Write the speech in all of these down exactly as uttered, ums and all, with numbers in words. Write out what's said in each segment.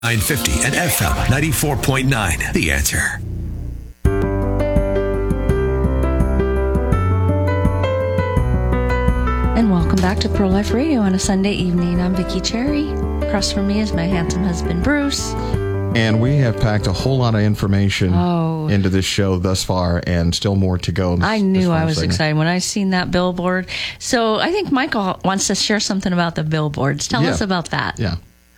nine fifty and F M ninety-four point nine. The Answer. And welcome back to Pro-Life Radio on a Sunday evening. I'm Vicki Cherry. Across from me is my handsome husband, Bruce. And we have packed a whole lot of information oh. into this show thus far, and still more to go. This, I knew I was segment. excited when I seen that billboard. So I think Michael wants to share something about the billboards. Tell yeah. us about that. Yeah.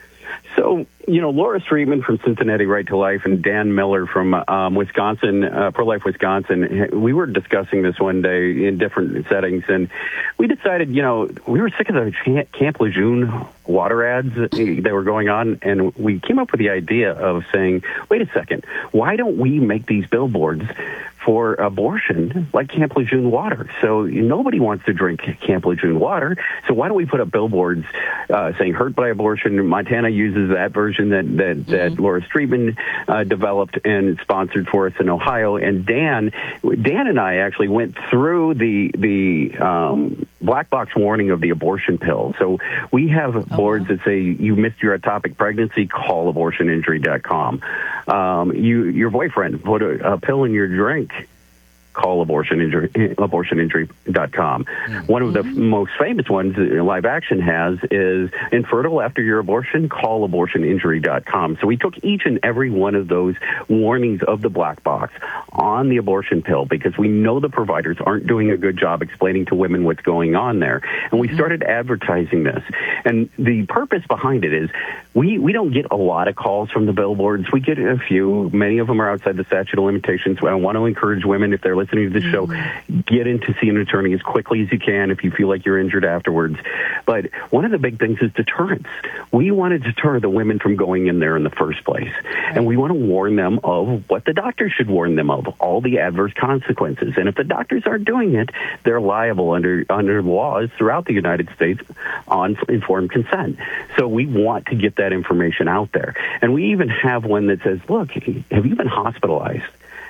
So, you know, Laura Streetman from Cincinnati Right to Life and Dan Miller from um, Wisconsin, uh, Pro-Life Wisconsin, we were discussing this one day in different settings, and we decided, you know, we were sick of the Camp Lejeune water ads that were going on, and we came up with the idea of saying, wait a second, why don't we make these billboards for abortion like Camp Lejeune water? So nobody wants to drink Camp Lejeune water, so why don't we put up billboards uh, saying hurt by abortion? Montana uses that version that, that, mm-hmm. that Laura Streetman uh, developed and sponsored for us in Ohio. And Dan, Dan and I actually went through the, the um, black box warning of the abortion pill. So we have oh, boards wow. that say you missed your ectopic pregnancy, call abortion injury dot com. Um, you, your boyfriend put a, a pill in your drink, call abortion injury, abortion injury dot com. Mm-hmm. One of the most famous ones that Live Action has is infertile after your abortion, call abortion injury dot com. So we took each and every one of those warnings of the black box on the abortion pill because we know the providers aren't doing a good job explaining to women what's going on there. And we started advertising this. And the purpose behind it is we, we don't get a lot of calls from the billboards. We get a few. Many of them are outside the statute of limitations. I want to encourage women, if they're listening to the show, get in to see an attorney as quickly as you can if you feel like you're injured afterwards. But one of the big things is deterrence. We want to deter the women from going in there in the first place. And we want to warn them of what the doctors should warn them of, all the adverse consequences. And if the doctors aren't doing it, they're liable under, under laws throughout the United States on informed consent. So we want to get that information out there. And we even have one that says, look, have you been hospitalized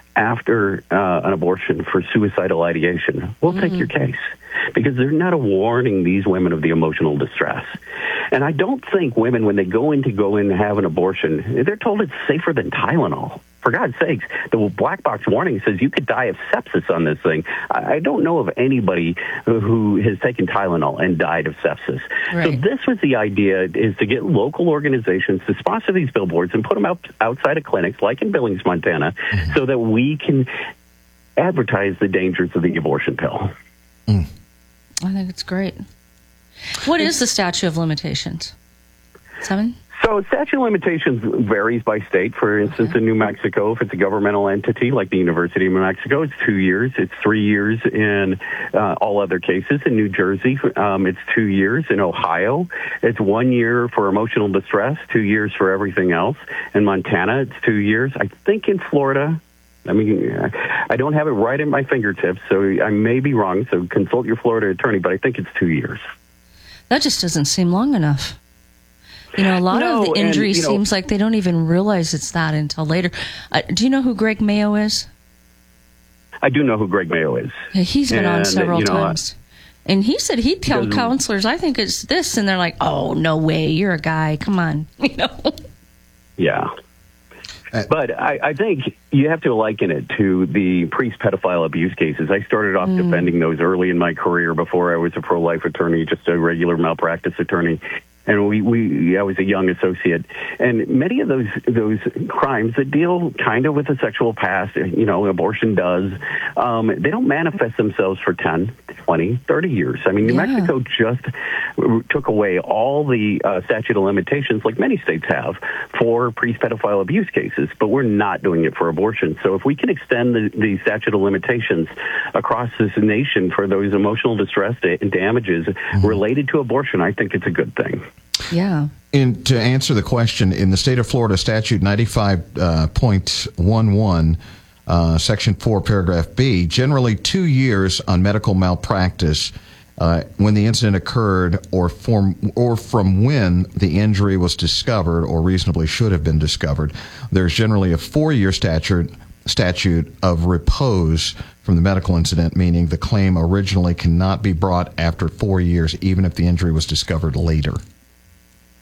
after uh, an abortion for suicidal ideation? We'll mm-hmm. take your case, because they're not warning these women of the emotional distress. And I don't think women, when they go in to go in and have an abortion, they're told it's safer than Tylenol. For God's sakes, the black box warning says you could die of sepsis on this thing. I don't know of anybody who has taken Tylenol and died of sepsis. Right. So this was the idea, is to get local organizations to sponsor these billboards and put them out, outside of clinics, like in Billings, Montana, mm-hmm. so that we can advertise the dangers of the abortion pill. Mm. I think it's great. What is the statute of limitations? Seven? So statute of limitations varies by state. For instance, okay. in New Mexico, if it's a governmental entity like the University of New Mexico, it's two years. It's three years in uh, all other cases. In New Jersey, um, it's two years. In Ohio, it's one year for emotional distress, two years for everything else. In Montana, it's two years. I think in Florida, I mean, I don't have it right at my fingertips, so I may be wrong, so consult your Florida attorney, but I think it's two years. That just doesn't seem long enough. You know, a lot no, of the injury and, you know, seems like they don't even realize it's that until later. Uh, do you know who Greg Mayo is? I do know who Greg Mayo is. Yeah, he's been and, on several you know, times. And he said he'd tell counselors, I think it's this, and they're like, oh, no way, you're a guy, come on. You know? Yeah. But I, I think you have to liken it to the priest pedophile abuse cases. I started off mm. defending those early in my career before I was a pro-life attorney, just a regular malpractice attorney. And we, we, I was a young associate. And many of those those crimes that deal kind of with a sexual past, you know, abortion does, um, they don't manifest themselves for ten, twenty, thirty years. I mean, New yeah. Mexico just took away all the uh, statute of limitations, like many states have, for priest pedophile abuse cases, but we're not doing it for abortion. So if we can extend the, the statute of limitations across this nation for those emotional distress and damages mm-hmm. related to abortion, I think it's a good thing. Yeah. And to answer the question, in the state of Florida, statute ninety-five point eleven, uh, section four, paragraph B, generally two years on medical malpractice uh, when the incident occurred or from, or from when the injury was discovered or reasonably should have been discovered. There's generally a four-year statute, statute of repose from the medical incident, meaning the claim originally cannot be brought after four years, even if the injury was discovered later.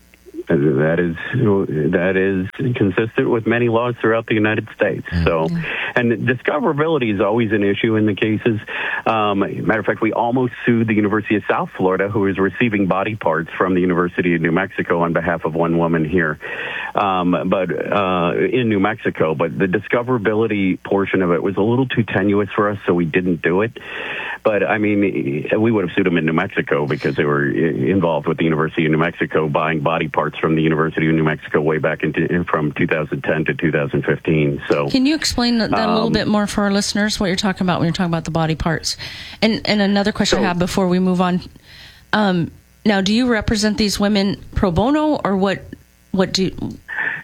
That is that is consistent with many laws throughout the United States. So, and discoverability is always an issue in the cases. Um, matter of fact, we almost sued the University of South Florida, who is receiving body parts from the University of New Mexico on behalf of one woman here, um, but uh, in New Mexico. But the discoverability portion of it was a little too tenuous for us, so we didn't do it. But, I mean, we would have sued them in New Mexico because they were involved with the University of New Mexico buying body parts from the University of New Mexico way back into from two thousand ten to two thousand fifteen. So, can you explain that a little um, bit more for our listeners, what you're talking about when you're talking about the body parts? And and another question so, I have before we move on. Um, now, do you represent these women pro bono, or what? What do you...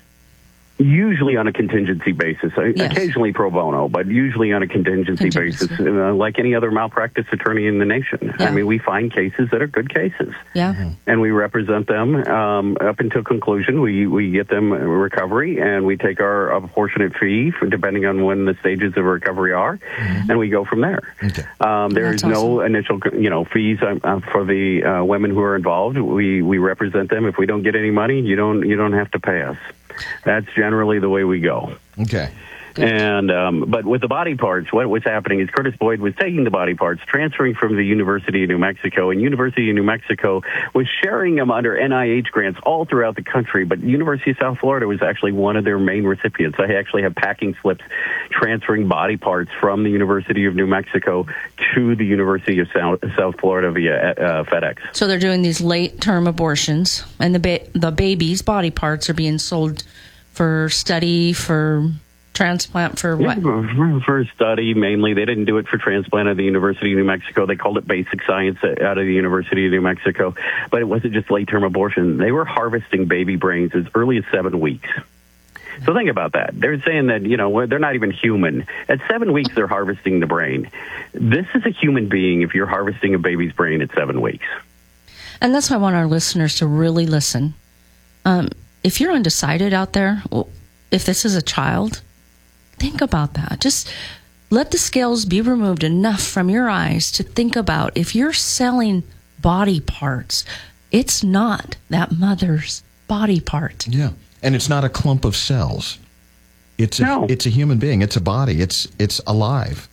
Usually on a contingency basis, yes. Occasionally pro bono, but usually on a contingency, contingency. basis, uh, like any other malpractice attorney in the nation. Yeah. I mean, we find cases that are good cases, yeah, mm-hmm. and we represent them um, up until conclusion. We we get them recovery, and we take our apportionate fee, for, depending on when the stages of recovery are, mm-hmm. and we go from there. Okay. Um, there That's is no awesome. initial, you know, fees uh, for the uh, women who are involved. We we represent them. If we don't get any money, you don't you don't have to pay us. That's generally the way we go. Okay. And um, but with the body parts, what was happening is Curtis Boyd was taking the body parts, transferring from the University of New Mexico, and University of New Mexico was sharing them under N I H grants all throughout the country. But University of South Florida was actually one of their main recipients. I actually have packing slips transferring body parts from the University of New Mexico to the University of South, South Florida via uh, FedEx. So they're doing these late-term abortions, and the ba- the baby's body parts are being sold for study, for transplant, for what? Yeah, for study, mainly. They didn't do it for transplant at the University of New Mexico. They called it basic science out of the University of New Mexico. But it wasn't just late-term abortion. They were harvesting baby brains as early as seven weeks. So think about that. They're saying that, you know, they're not even human. At seven weeks, they're harvesting the brain. This is a human being if you're harvesting a baby's brain at seven weeks. And that's why I want our listeners to really listen. Um, if you're undecided out there, if this is a child, think about that. Just let the scales be removed enough from your eyes to think about if you're selling body parts, it's not that mother's body part. Yeah. And it's not a clump of cells. It's a, no. it's a human being. It's a body. It's it's alive.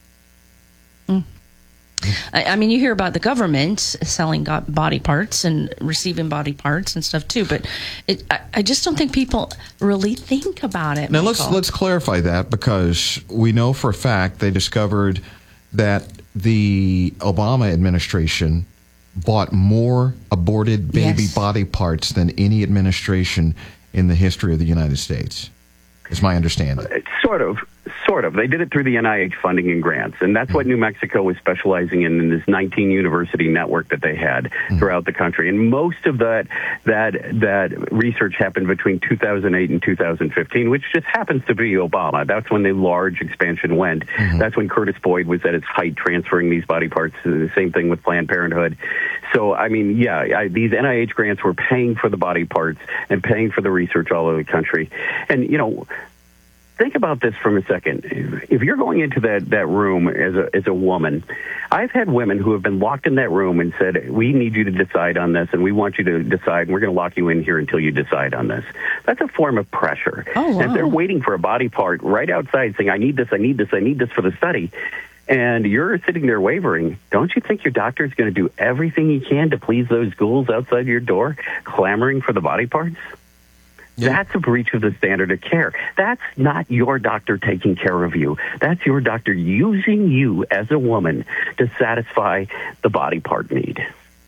Mm. I, I mean, you hear about the government selling body parts and receiving body parts and stuff too, but it, I, I just don't think people really think about it. Now Michael. let's let's clarify that, because we know for a fact they discovered that the Obama administration bought more aborted baby yes. body parts than any administration in the history of the United States, is my understanding. Sort of. Sort of. They did it through the N I H funding and grants, and that's what New Mexico was specializing in, in this nineteen university network that they had mm-hmm. throughout the country. And most of that that that research happened between two thousand eight and two thousand fifteen, which just happens to be Obama. That's when the large expansion went. Mm-hmm. That's when Curtis Boyd was at its height transferring these body parts. The same thing with Planned Parenthood. So, I mean, yeah, I, these N I H grants were paying for the body parts and paying for the research all over the country. And, you know, think about this for a second. If you're going into that, that room as a as a woman, I've had women who have been locked in that room and said, we need you to decide on this, and we want you to decide, and we're going to lock you in here until you decide on this. That's a form of pressure. Oh, wow. And if they're waiting for a body part right outside saying, I need this, I need this, I need this for the study, and you're sitting there wavering, don't you think your doctor is going to do everything he can to please those ghouls outside your door, clamoring for the body parts? Yeah. That's a breach of the standard of care. That's not your doctor taking care of you. That's your doctor using you as a woman to satisfy the body part need.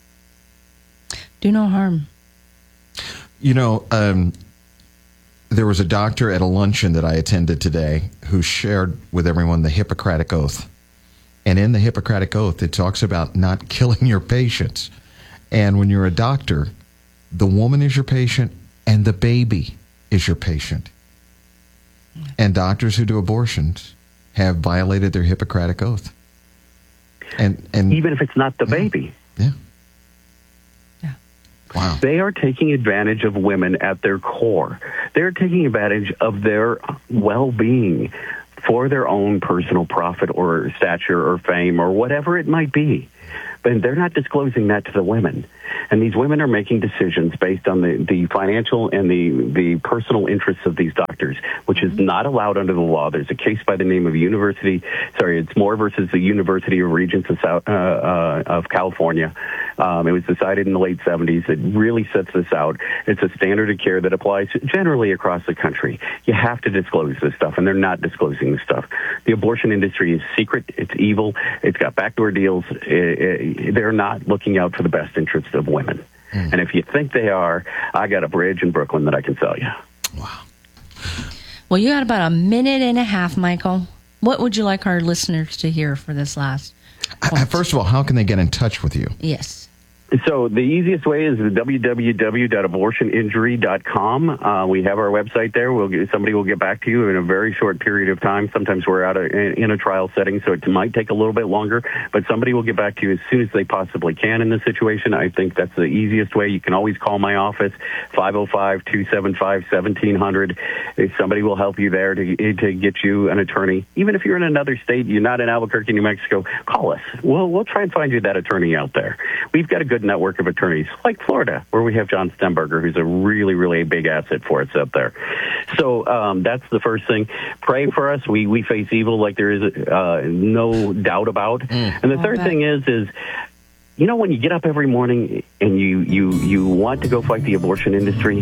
Do no harm. You know, um, there was a doctor at a luncheon that I attended today who shared with everyone the Hippocratic Oath. And in the Hippocratic Oath, it talks about not killing your patients. And when you're a doctor, the woman is your patient, and the baby is your patient. And doctors who do abortions have violated their Hippocratic Oath. And and even if it's not the yeah, baby. Yeah. Yeah. Wow. They are taking advantage of women at their core. They're taking advantage of their well-being for their own personal profit or stature or fame or whatever it might be. But they're not disclosing that to the women. And these women are making decisions based on the, the financial and the, the personal interests of these doctors, which is not allowed under the law. There's a case by the name of University, sorry, it's Moore versus the University of Regents of, South, uh, uh, of California. Um, it was decided in the late seventies. It really sets this out. It's a standard of care that applies generally across the country. You have to disclose this stuff, and they're not disclosing this stuff. The abortion industry is secret. It's evil. It's got backdoor deals. It, it, they're not looking out for the best interest of women. Mm. And if you think they are, I got a bridge in Brooklyn that I can sell you. Wow. Well, you got about a minute and a half, Michael. What would you like our listeners to hear for this last point? First of all, how can they get in touch with you? Yes. So the easiest way is w w w dot abortion injury dot com. Uh, we have our website there. We'll get, somebody will get back to you in a very short period of time. Sometimes we're out of, in a trial setting, so it might take a little bit longer, but somebody will get back to you as soon as they possibly can in this situation. I think that's the easiest way. You can always call my office, five oh five, two seven five, one seven zero zero. Somebody will help you there to, to get you an attorney. Even if you're in another state, you're not in Albuquerque, New Mexico, call us. We'll, we'll try and find you that attorney out there. We've got a good network of attorneys like Florida, where we have John Stemberger, who's a really, really big asset for us out there. So um, that's the first thing. Pray for us. We we face evil like there is uh, no doubt about. Mm. And the third thing is is you know when you get up every morning and you you you want to go fight the abortion industry,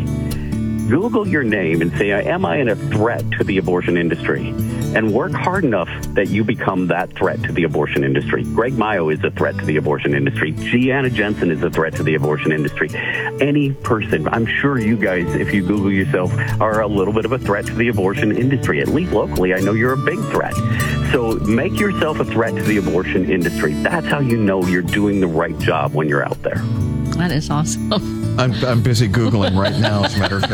Google your name and say, am I a threat to the abortion industry? And work hard enough that you become that threat to the abortion industry. Greg Mayo is a threat to the abortion industry. Gianna Jensen is a threat to the abortion industry. Any person, I'm sure you guys, if you Google yourself, are a little bit of a threat to the abortion industry. At least locally, I know you're a big threat. So make yourself a threat to the abortion industry. That's how you know you're doing the right job when you're out there. That is awesome. I'm, I'm busy Googling right now, as a matter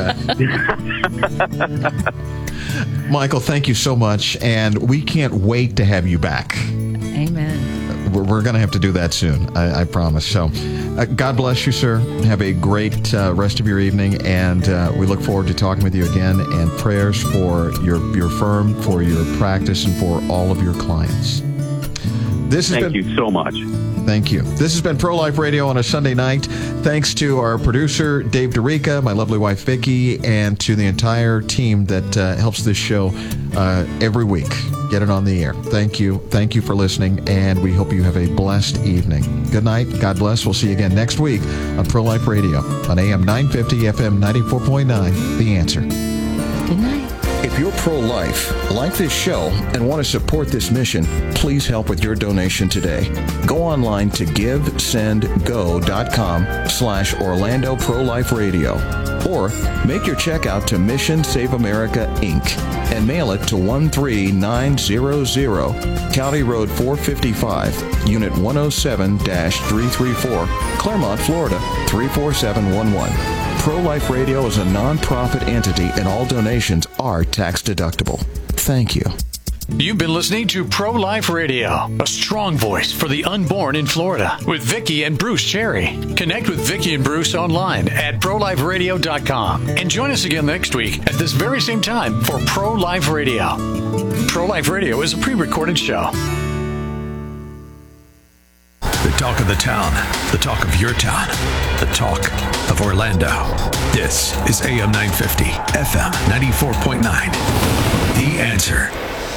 of fact. Michael, thank you so much, and we can't wait to have you back. Amen. We're, we're going to have to do that soon, I, I promise. So, uh, God bless you, sir. Have a great uh, rest of your evening, and uh, we look forward to talking with you again, and prayers for your, your firm, for your practice, and for all of your clients. This has Thank been, you so much. Thank you. This has been Pro-Life Radio on a Sunday night. Thanks to our producer, Dave DeRica, my lovely wife, Vicki, and to the entire team that uh, helps this show uh, every week get it on the air. Thank you. Thank you for listening, and we hope you have a blessed evening. Good night. God bless. We'll see you again next week on Pro-Life Radio on A M nine fifty, F M ninety-four point nine, The Answer. Good night. If you're pro-life, like this show, and want to support this mission, please help with your donation today. Go online to givesendgo.com slash Orlando Pro-Life Radio. Or make your check out to Mission Save America, Incorporated and mail it to one three nine zero zero, County Road four fifty-five, Unit one oh seven dash three thirty-four, Claremont, Florida three four seven one one. Pro-Life Radio is a non-profit entity, and all donations are tax-deductible. Thank you. You've been listening to Pro-Life Radio, a strong voice for the unborn in Florida, with Vicki and Bruce Cherry. Connect with Vicki and Bruce online at pro life radio dot com. And join us again next week at this very same time for Pro-Life Radio. Pro-Life Radio is a pre-recorded show. The talk of the town, the talk of your town, the talk of Orlando. This is A M nine fifty, F M ninety-four point nine. The Answer.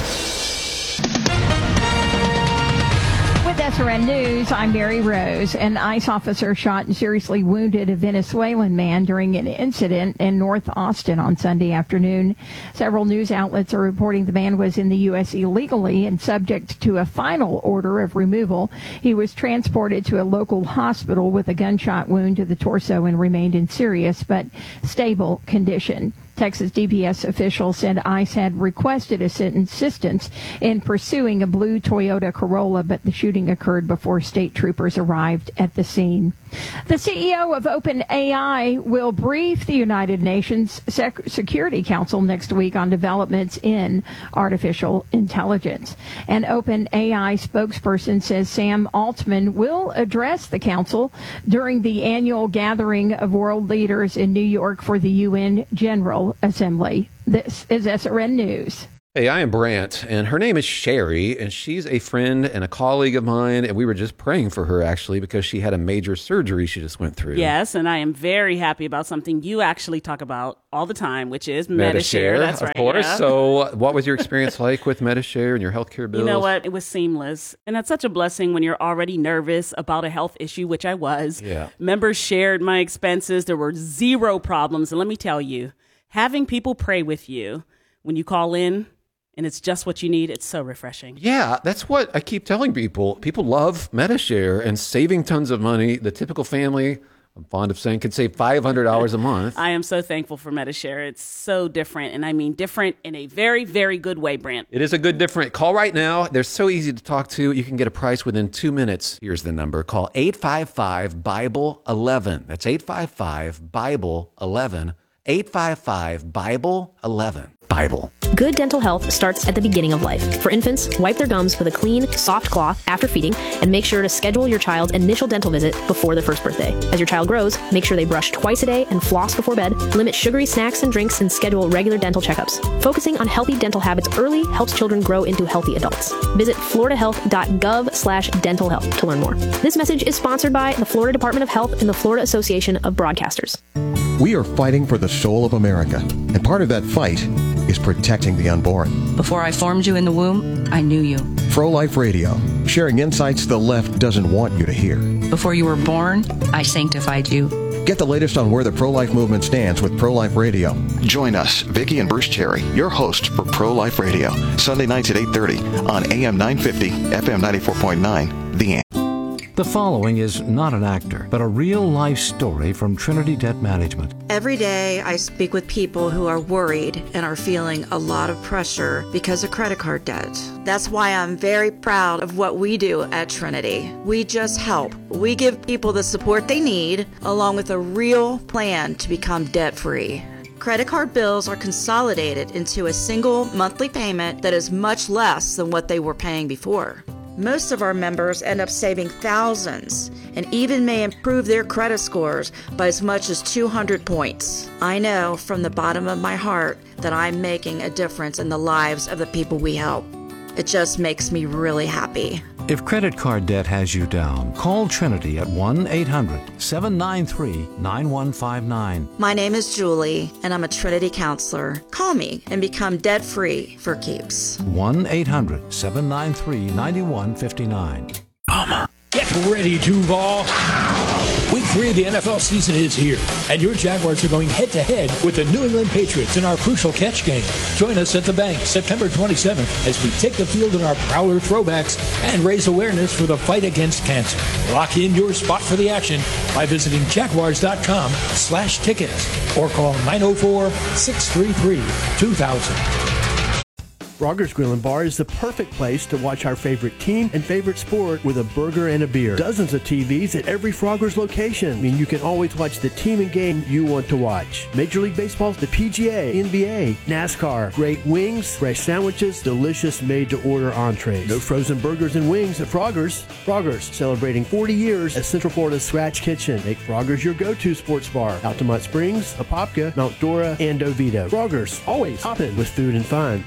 With S R N News, I'm Mary Rose. An ICE officer shot and seriously wounded a Venezuelan man during an incident in North Austin on Sunday afternoon. Several news outlets are reporting the man was in the U S illegally and subject to a final order of removal. He was transported to a local hospital with a gunshot wound to the torso and remained in serious but stable condition. Texas D P S officials said ICE had requested assistance in pursuing a blue Toyota Corolla, but the shooting occurred before state troopers arrived at the scene. The C E O of OpenAI will brief the United Nations Sec- Security Council next week on developments in artificial intelligence. An OpenAI spokesperson says Sam Altman will address the council during the annual gathering of world leaders in New York for the U N General Assembly. This is S R N News. Hey, I am Brant, and her name is Sherry, and she's a friend and a colleague of mine, and we were just praying for her, actually, because she had a major surgery she just went through. Yes, and I am very happy about something you actually talk about all the time, which is Medi-Share. Medi-Share. That's of right. course. Yeah. So what was your experience like with Medi-Share and your healthcare bills? You know what? It was seamless. And that's such a blessing when you're already nervous about a health issue, which I was. Yeah. Members shared my expenses. There were zero problems. And let me tell you, having people pray with you when you call in, and it's just what you need, it's so refreshing. Yeah, that's what I keep telling people. People love Medi-Share and saving tons of money. The typical family, I'm fond of saying, could save five hundred dollars a month. I am so thankful for Medi-Share. It's so different, and I mean different in a very, very good way, Brant. It is a good different. Call right now. They're so easy to talk to. You can get a price within two minutes. Here's the number. Call eight five five, Bible eleven. That's eight five five, Bible eleven. eight five five, Bible eleven. Bible. Good dental health starts at the beginning of life. For infants, wipe their gums with a clean, soft cloth after feeding, and make sure to schedule your child's initial dental visit before their first birthday. As your child grows, make sure they brush twice a day and floss before bed, limit sugary snacks and drinks, and schedule regular dental checkups. Focusing on healthy dental habits early helps children grow into healthy adults. Visit floridahealth.gov slash dental health to learn more. This message is sponsored by the Florida Department of Health and the Florida Association of Broadcasters. We are fighting for the soul of America, and part of that fight is protecting the unborn. Before I formed you in the womb, I knew you. Pro-Life Radio, sharing insights the left doesn't want you to hear. Before you were born, I sanctified you. Get the latest on where the pro-life movement stands with Pro-Life Radio. Join us, Vicki and Bruce Cherry, your hosts for Pro-Life Radio, Sunday nights at eight thirty on A M nine fifty, F M ninety-four point nine, The Answer. The following is not an actor, but a real-life story from Trinity Debt Management. Every day I speak with people who are worried and are feeling a lot of pressure because of credit card debt. That's why I'm very proud of what we do at Trinity. We just help. We give people the support they need, along with a real plan to become debt-free. Credit card bills are consolidated into a single monthly payment that is much less than what they were paying before. Most of our members end up saving thousands and even may improve their credit scores by as much as two hundred points. I know from the bottom of my heart that I'm making a difference in the lives of the people we help. It just makes me really happy. If credit card debt has you down, call Trinity at one eight hundred, seven nine three, nine one five nine. My name is Julie, and I'm a Trinity counselor. Call me and become debt-free for keeps. one eight hundred, seven nine three, nine one five nine. Mama. Get ready to ball. Week three of the N F L season is here, and your Jaguars are going head-to-head with the New England Patriots in our Crucial Catch game. Join us at the Bank September twenty-seventh as we take the field in our Prowler throwbacks and raise awareness for the fight against cancer. Lock in your spot for the action by visiting jaguars.com slash tickets or call nine oh four, six three three, two thousand. Frogger's Grill and Bar is the perfect place to watch our favorite team and favorite sport with a burger and a beer. Dozens of T Vs at every Frogger's location. I mean, you can always watch the team and game you want to watch. Major League Baseball, the P G A, N B A, NASCAR, great wings, fresh sandwiches, delicious made-to-order entrees. No frozen burgers and wings at Frogger's. Frogger's, celebrating forty years as Central Florida's Scratch Kitchen. Make Frogger's your go-to sports bar. Altamont Springs, Apopka, Mount Dora, and Oviedo. Frogger's, always hopping with food and fun.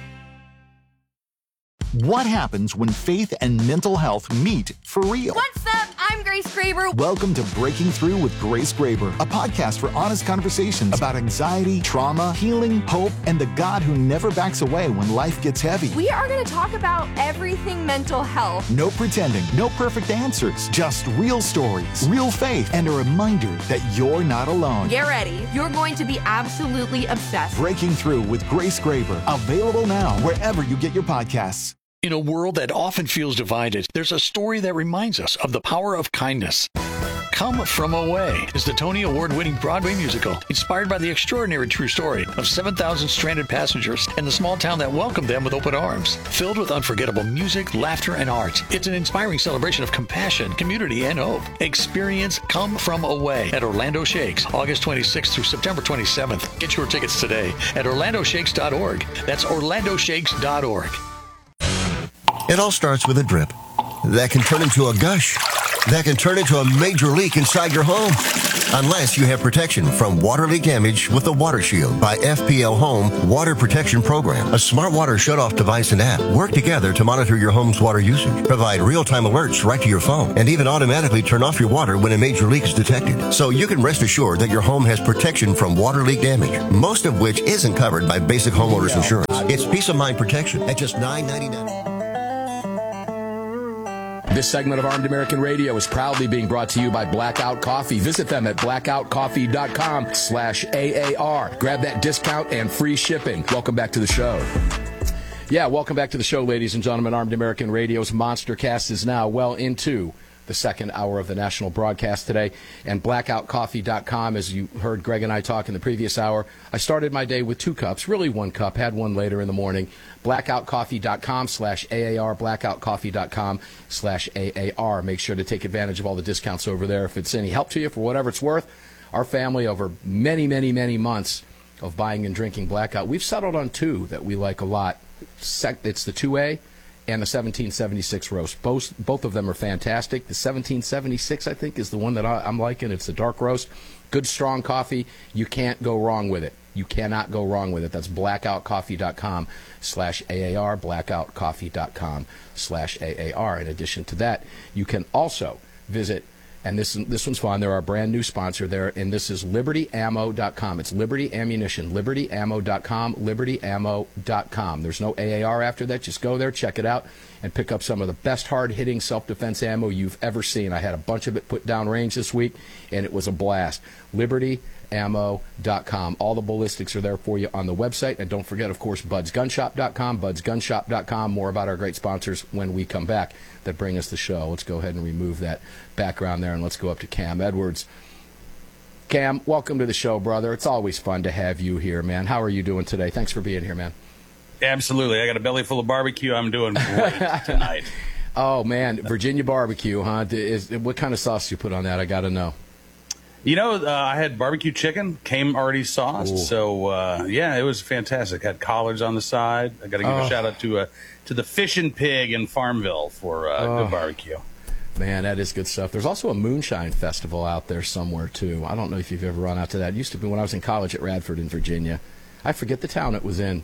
What happens when faith and mental health meet for real? What's up? I'm Grace Graber. Welcome to Breaking Through with Grace Graber, a podcast for honest conversations about anxiety, trauma, healing, hope, and the God who never backs away when life gets heavy. We are going to talk about everything mental health. No pretending, no perfect answers, just real stories, real faith, and a reminder that you're not alone. Get ready. You're going to be absolutely obsessed. Breaking Through with Grace Graber, available now wherever you get your podcasts. In a world that often feels divided, there's a story that reminds us of the power of kindness. Come From Away is the Tony Award-winning Broadway musical inspired by the extraordinary true story of seven thousand stranded passengers and the small town that welcomed them with open arms. Filled with unforgettable music, laughter, and art, it's an inspiring celebration of compassion, community, and hope. Experience Come From Away at Orlando Shakes, August twenty-sixth through September twenty-seventh. Get your tickets today at orlando shakes dot org. That's orlando shakes dot org. It all starts with a drip that can turn into a gush, that can turn into a major leak inside your home. unless you have protection from water leak damage with the Water Shield by F P L Home Water Protection Program. A smart water shutoff device and app work together to monitor your home's water usage, provide real-time alerts right to your phone, and even automatically turn off your water when a major leak is detected. So you can rest assured that your home has protection from water leak damage, most of which isn't covered by basic homeowners insurance. It's peace of mind protection at just nine ninety-nine. This segment of Armed American Radio is proudly being brought to you by Blackout Coffee. Visit them at blackout coffee dot com slash A A R. Grab that discount and free shipping. Welcome back to the show. Yeah, welcome back to the show, ladies and gentlemen. Armed American Radio's Monster Cast is now well into the second hour of the national broadcast today. And blackout coffee dot com, as you heard Greg and I talk in the previous hour, I started my day with two cups, really one cup, had one later in the morning. blackout coffee dot com slash A A R, blackout coffee dot com slash A A R. Make sure to take advantage of all the discounts over there. If it's any help to you, for whatever it's worth, our family over many, many, many months of buying and drinking Blackout, we've settled on two that we like a lot. It's the two A and the seventeen seventy-six roast. Both both of them are fantastic. The seventeen seventy-six, I think, is the one that I, I'm liking. It's a dark roast. Good, strong coffee. You can't go wrong with it. You cannot go wrong with it. That's blackout coffee dot com slash A A R, blackout coffee dot com slash A A R. In addition to that, you can also visit, and this this one's fun, they're our brand new sponsor there, and this is liberty ammo dot com. It's Liberty Ammunition, liberty ammo dot com, liberty ammo dot com. There's no A A R after that. Just go there, check it out, and pick up some of the best hard-hitting self-defense ammo you've ever seen. I had a bunch of it put down range this week, and it was a blast. liberty ammo dot com. All the ballistics are there for you on the website. And don't forget, of course, buds gun shop dot com, buds gun shop dot com. More about our great sponsors when we come back that bring us the show. Let's go ahead and remove that background there, and let's go up to Cam Edwards. Cam, welcome to the show, brother. It's always fun to have you here, man. How are you doing today? Thanks for being here, man. Absolutely. I got a belly full of barbecue. I'm doing great tonight. Oh, man. Virginia barbecue, huh? Is, what kind of sauce you put on that? I got to know. You know, uh, I had barbecue chicken, came already sauced. Ooh. So, uh, yeah, it was fantastic. Had collards on the side. I got to give oh. a shout out to uh, to the Fish and Pig in Farmville for uh, oh. good barbecue. Man, that is good stuff. There's also a moonshine festival out there somewhere, too. I don't know if you've ever run out to that. It used to be when I was in college at Radford in Virginia. I forget the town it was in.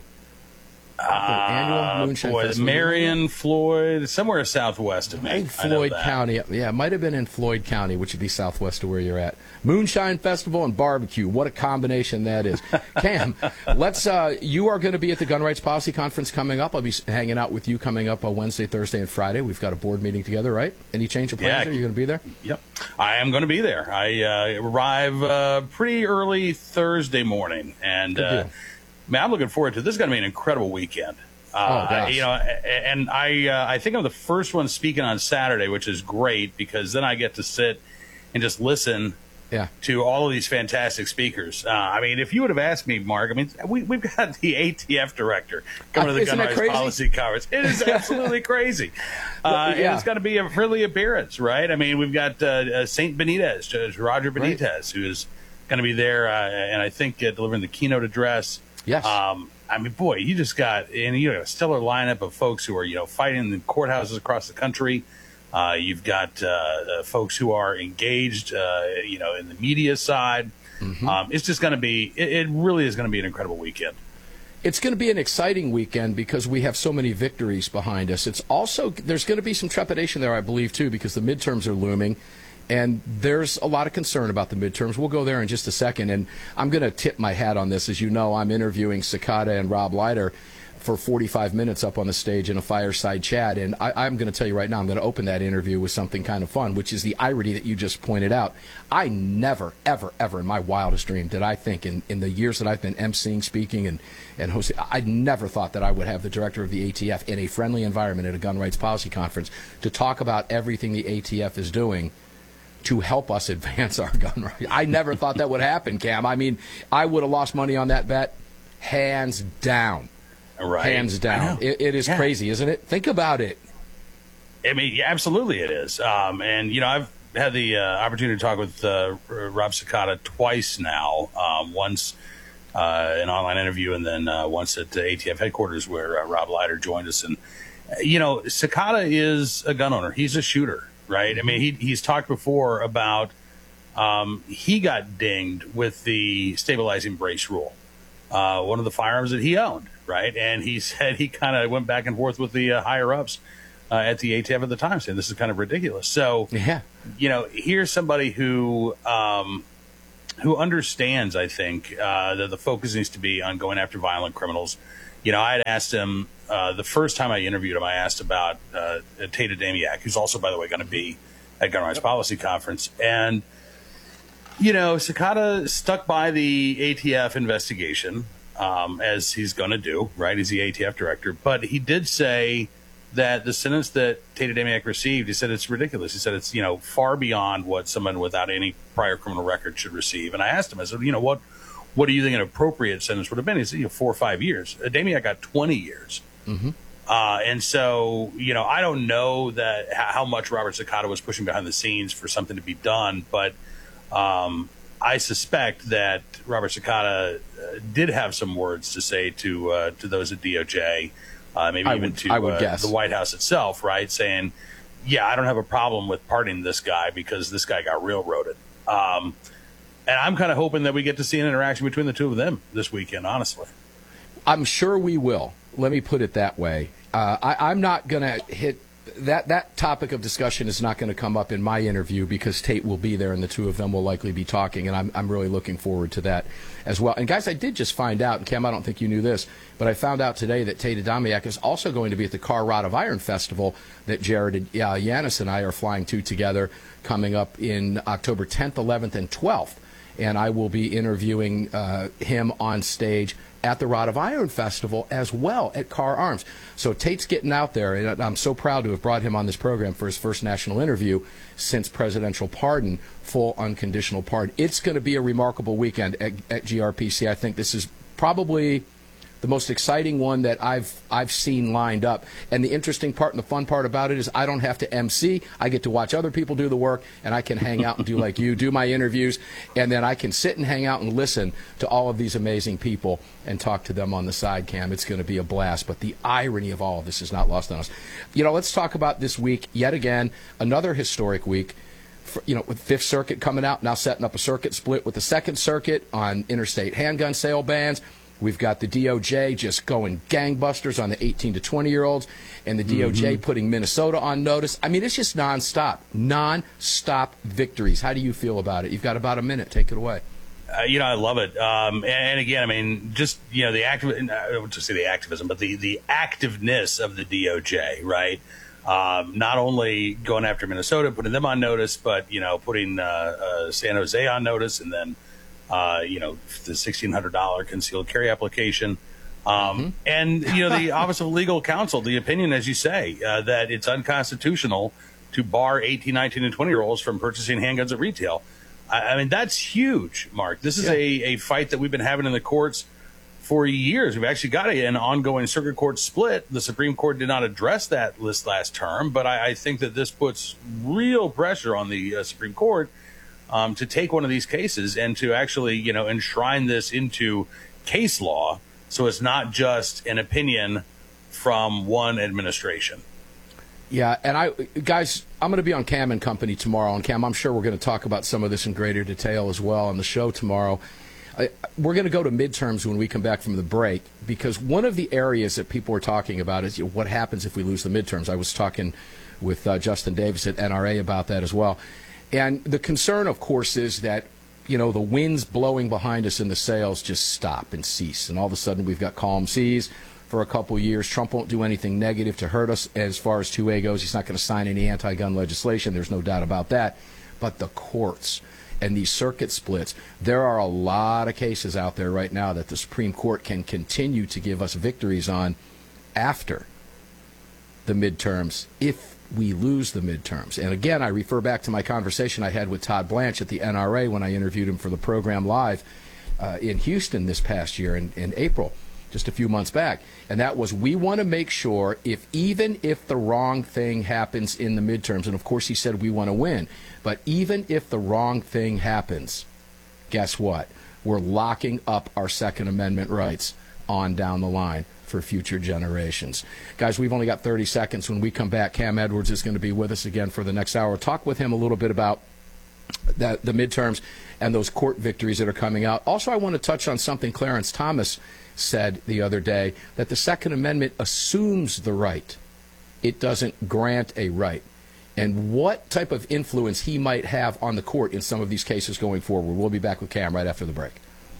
Uh, annual moonshine boy, festival. Marion, Floyd, somewhere southwest of me. In Floyd County. Yeah, it might have been in Floyd County, which would be southwest of where you're at. Moonshine Festival and barbecue. What a combination that is. Cam, let's. Uh, you are going to be at the Gun Rights Policy Conference coming up. I'll be hanging out with you coming up on Wednesday, Thursday, and Friday. We've got a board meeting together, right? Any change of plans? Yeah. Are you going to be there? Yep. I am going to be there. I uh, arrive uh, pretty early Thursday morning, and uh, man, I'm looking forward to it. This is going to be an incredible weekend. Uh, oh, gosh. You know, and I uh, I think I'm the first one speaking on Saturday, which is great because then I get to sit and just listen yeah. to all of these fantastic speakers. Uh, I mean, if you would have asked me, Mark, I mean, we, we've got the A T F director coming uh, to the Gun Rights Policy Conference. It is absolutely crazy. Uh, yeah. And it's going to be a friendly appearance, right? I mean, we've got uh, uh, Saint Benitez, Judge Roger Benitez, right. who is going to be there, uh, and I think uh, delivering the keynote address. Yes. Um, I mean, boy, you just got and you got a stellar lineup of folks who are, you know, fighting in the courthouses across the country. Uh, you've got uh, uh, folks who are engaged, uh, you know, in the media side. Mm-hmm. Um, it's just going to be, it, it really is going to be an incredible weekend. It's going to be an exciting weekend because we have so many victories behind us. It's also, there's going to be some trepidation there, I believe, too, because the midterms are looming. And there's a lot of concern about the midterms. We'll go there in just a second. And I'm going to tip my hat on this. As you know, I'm interviewing Cicada and Rob Leiter for forty-five minutes up on the stage in a fireside chat. And I, I'm going to tell you right now, I'm going to open that interview with something kind of fun, which is the irony that you just pointed out. I never, ever, ever in my wildest dream did I think in, in the years that I've been emceeing, speaking, and, and hosting, I never thought that I would have the director of the A T F in a friendly environment at a Gun Rights Policy Conference to talk about everything the A T F is doing to help us advance our gun rights. I never thought that would happen, Cam. I mean, I would have lost money on that bet, hands down. Right. Hands down. It, it is yeah. crazy, isn't it? Think about it. I mean, yeah, absolutely it is. Um, and, you know, I've had the uh, opportunity to talk with uh, Rob Cicada twice now, um, once uh, an online interview and then uh, once at the A T F headquarters where uh, Rob Leiter joined us. And, uh, you know, Cicada is a gun owner. He's a shooter. Right. I mean, he he's talked before about um, he got dinged with the stabilizing brace rule, uh, one of the firearms that he owned, right? And he said he kind of went back and forth with the uh, higher-ups uh, at the A T F at the time, saying this is kind of ridiculous. So, yeah. you know, here's somebody who um, who understands, I think, uh, that the focus needs to be on going after violent criminals. You know, I had asked him uh, the first time I interviewed him, I asked about uh, Tate Adamiak, who's also, by the way, going to be at Gun Rights Policy Conference. And, you know, Sakata stuck by the A T F investigation, um, as he's going to do, right? He's the A T F director. But he did say that the sentence that Tate Adamiak received, he said it's ridiculous. He said it's, you know, far beyond what someone without any prior criminal record should receive. And I asked him, I said, you know, what what do you think an appropriate sentence would have been? He said, you know, four or five years. Adamiak got twenty years. Mm-hmm. Uh, and so, you know, I don't know that how much Robert Sakata was pushing behind the scenes for something to be done, but um, I suspect that Robert Sakata uh, did have some words to say to uh, to those at D O J, uh, maybe I even would, to I would uh, guess. the White House itself, right? Saying, yeah, I don't have a problem with pardoning this guy because this guy got railroaded. Um, and I'm kind of hoping that we get to see an interaction between the two of them this weekend, honestly. I'm sure we will. Let me put it that way. Uh, I, I'm not going to hit that. That topic of discussion is not going to come up in my interview because Tate will be there and the two of them will likely be talking, and I'm, I'm really looking forward to that as well. And guys, I did just find out, and Cam, I don't think you knew this, but I found out today that Tate Adamiak is also going to be at the Car Rod of Iron Festival that Jared uh, Yanis and I are flying to together coming up in October tenth, eleventh, and twelfth. And I will be interviewing uh, him on stage at the Rod of Iron Festival as well at Car Arms. So Tate's getting out there, and I'm so proud to have brought him on this program for his first national interview since presidential pardon, full unconditional pardon. It's going to be a remarkable weekend at, at G R P C. I think this is probably the most exciting one that I've I've seen lined up. And the interesting part and the fun part about it is I don't have to M C. I get to watch other people do the work, and I can hang out and do like you, do my interviews, and then I can sit and hang out and listen to all of these amazing people and talk to them on the side, Cam. It's going to be a blast. But the irony of all of this is not lost on us. You know, let's talk about this week yet again, another historic week. For, you know, with Fifth Circuit coming out, now setting up a circuit split with the Second Circuit on interstate handgun sale bans. We've got the D O J just going gangbusters on the eighteen to twenty-year-olds, and the D O J mm-hmm. putting Minnesota on notice. I mean, it's just nonstop, nonstop victories. How do you feel about it? You've got about a minute. Take it away. Uh, you know, I love it. Um, and, and again, I mean, just, you know, the active, I don't want to say the activism, but the, the activeness of the D O J, right? Um, not only going after Minnesota, putting them on notice, but, you know, putting uh, uh, San Jose on notice, and then Uh, you know, the sixteen hundred dollars concealed carry application. Um, mm-hmm. And, you know, the Office of Legal Counsel, the opinion, as you say, uh, that it's unconstitutional to bar eighteen, nineteen, and twenty-year-olds from purchasing handguns at retail. I, I mean, that's huge, Mark. This is yeah. a, a fight that we've been having in the courts for years. We've actually got a, an ongoing circuit court split. The Supreme Court did not address that list last term, but I, I think that this puts real pressure on the uh, Supreme Court Um, to take one of these cases and to actually, you know, enshrine this into case law, so it's not just an opinion from one administration. Yeah, and I, guys, I'm going to be on Cam and Company tomorrow. And Cam, I'm sure we're going to talk about some of this in greater detail as well on the show tomorrow. I, we're going to go to midterms when we come back from the break, because one of the areas that people are talking about is, you know, what happens if we lose the midterms. I was talking with uh, Justin Davis at N R A about that as well. And the concern, of course, is that, you know, the winds blowing behind us in the sails just stop and cease. And all of a sudden we've got calm seas for a couple years. Trump won't do anything negative to hurt us as far as two A goes. He's not going to sign any anti-gun legislation. There's no doubt about that. But the courts and these circuit splits, there are a lot of cases out there right now that the Supreme Court can continue to give us victories on after the midterms if we lose the midterms. And again, I refer back to my conversation I had with Todd Blanche at the N R A when I interviewed him for the program live uh, in Houston this past year in, in April, just a few months back. And that was, we want to make sure, if even if the wrong thing happens in the midterms, and of course he said we want to win, but even if the wrong thing happens, guess what? We're locking up our Second Amendment rights on down the line for future generations. Guys, we've only got thirty seconds. When we come back, Cam Edwards is going to be with us again for the next hour. Talk with him a little bit about that the midterms and those court victories that are coming out. Also, I want to touch on something Clarence Thomas said the other day, that the Second Amendment assumes the right. It doesn't grant a right. And what type of influence he might have on the court in some of these cases going forward. We'll be back with Cam right after the break.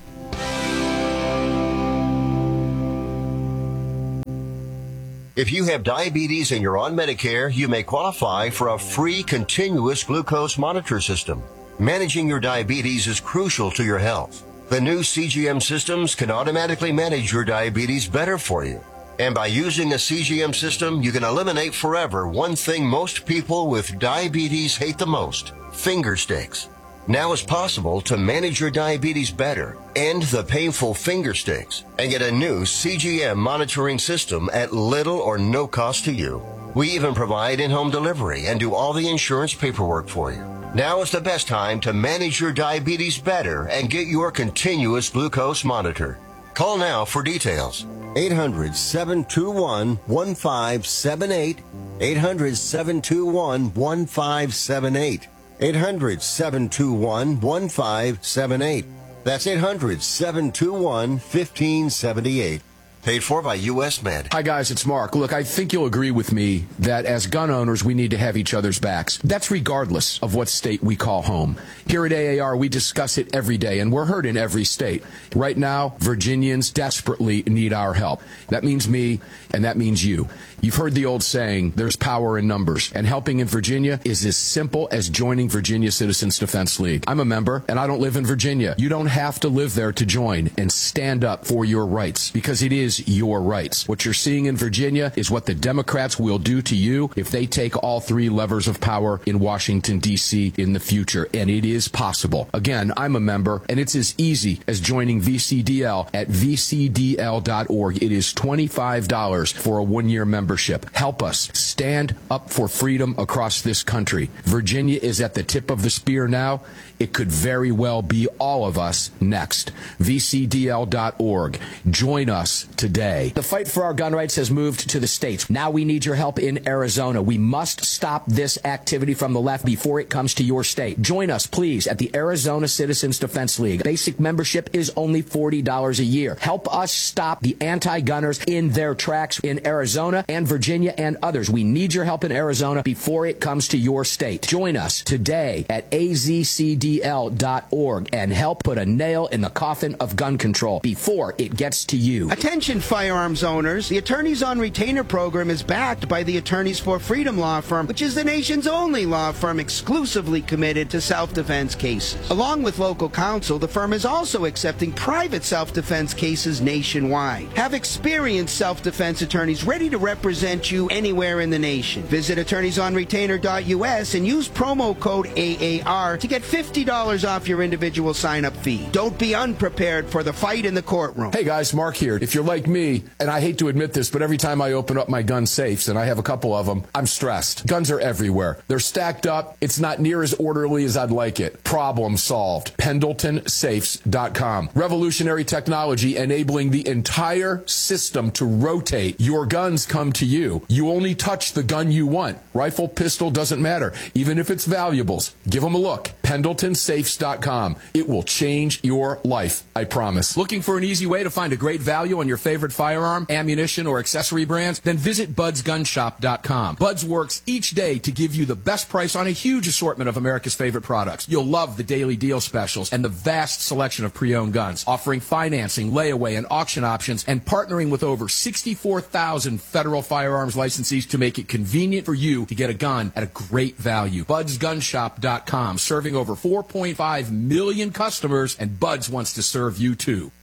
If you have diabetes and you're on Medicare, you may qualify for a free continuous glucose monitor system. Managing your diabetes is crucial to your health. The new C G M systems can automatically manage your diabetes better for you. And by using a C G M system, you can eliminate forever one thing most people with diabetes hate the most: finger sticks. Now it's possible to manage your diabetes better, end the painful finger sticks, and get a new C G M monitoring system at little or no cost to you. We even provide in-home delivery and do all the insurance paperwork for you. Now is the best time to manage your diabetes better and get your continuous glucose monitor. Call now for details. eight hundred, seven two one, one five seven eight. eight hundred, seven two one, one five seven eight. eight hundred, seven two one, one five seven eight. That's eight hundred, seven two one, one five seven eight. Paid for by U S Med. Hi, guys. It's Mark. Look, I think you'll agree with me that as gun owners, we need to have each other's backs. That's regardless of what state we call home. Here at A A R, we discuss it every day, and we're heard in every state. Right now, Virginians desperately need our help. That means me, and that means you. You've heard the old saying, there's power in numbers, and helping in Virginia is as simple as joining Virginia Citizens Defense League. I'm a member, and I don't live in Virginia. You don't have to live there to join and stand up for your rights, because it is your rights. What you're seeing in Virginia is what the Democrats will do to you if they take all three levers of power in Washington, D C in the future, and it is possible. Again, I'm a member, and it's as easy as joining V C D L at V C D L dot org. It is twenty-five dollars for a one-year membership. Help us stand up for freedom across this country. Virginia is at the tip of the spear now. It could very well be all of us next. V C D L dot org. Join us today. The fight for our gun rights has moved to the states. Now we need your help in Arizona. We must stop this activity from the left before it comes to your state. Join us, please, at the Arizona Citizens Defense League. Basic membership is only forty dollars a year. Help us stop the anti-gunners in their tracks in Arizona and Virginia and others. We need your help in Arizona before it comes to your state. Join us today at A Z C D L dot org and help put a nail in the coffin of gun control before it gets to you. Attention firearms owners, the Attorneys on Retainer program is backed by the Attorneys for Freedom law firm, which is the nation's only law firm exclusively committed to self-defense cases. Along with local counsel, the firm is also accepting private self-defense cases nationwide. Have experienced self-defense attorneys ready to represent you anywhere in the nation. Visit attorneys on retainer dot U S and use promo code A A R to get fifty dollars off your individual sign-up fee. Don't be unprepared for the fight in the courtroom. Hey guys, Mark here. If you're like me, and I hate to admit this, but every time I open up my gun safes, and I have a couple of them, I'm stressed. Guns are everywhere. They're stacked up. It's not near as orderly as I'd like it. Problem solved. Pendleton Safes dot com. Revolutionary technology enabling the entire system to rotate. Your guns come to you. You only touch the gun you want. Rifle, pistol, doesn't matter. Even if it's valuables. Give them a look. Pendleton Safes dot com. It will change your life, I promise. Looking for an easy way to find a great value on your favorite firearm, ammunition, or accessory brands? Then visit Buds Gun Shop dot com. Buds works each day to give you the best price on a huge assortment of America's favorite products. You'll love the daily deal specials and the vast selection of pre-owned guns, offering financing, layaway, and auction options, and partnering with over sixty-four thousand federal firearms licensees to make it convenient for you to get a gun at a great value. Buds Gun Shop dot com, serving over four point five million customers, and Buds wants to serve you too.